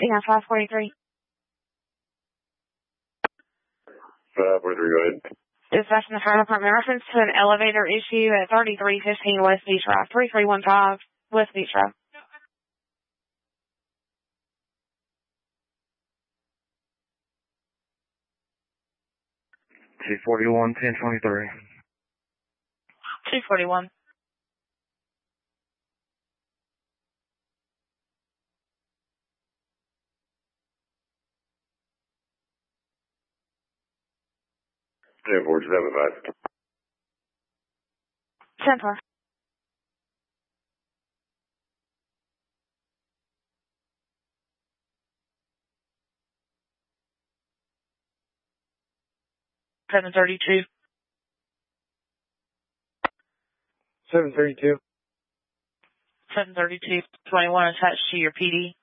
Yeah, 543. 543, go ahead. Dispatching the fire department reference to an elevator issue at 3315 West Beach Drive, 3315 West Beach Drive. T41 1023. 241. Yeah, 475. 10-4. Seven 32. 732. 732. 21 attached to your PD.